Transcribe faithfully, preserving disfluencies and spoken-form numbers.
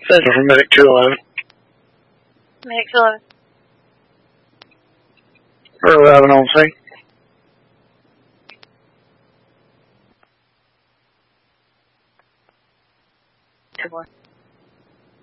Center for Medic two eleven. Medic two eleven. We're arriving on scene. Two one.